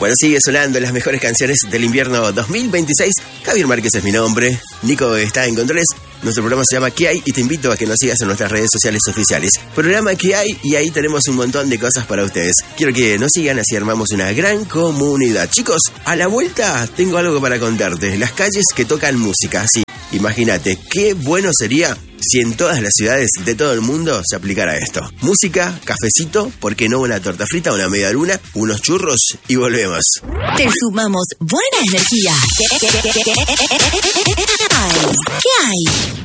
Bueno, sigue sonando las mejores canciones del invierno 2026. Javier Márquez es mi nombre. Nico está en controles. Nuestro programa se llama ¿Qué hay? Y te invito a que nos sigas en nuestras redes sociales oficiales. Programa ¿Qué hay? Y ahí tenemos un montón de cosas para ustedes. Quiero que nos sigan, así armamos una gran comunidad. Chicos, a la vuelta tengo algo para contarte. Las calles que tocan música, sí. Imagínate, qué bueno sería si en todas las ciudades de todo el mundo se aplicara esto. Música, cafecito, ¿por qué no una torta frita, una media luna, unos churros y volvemos? Te sumamos buena energía. ¿Qué hay?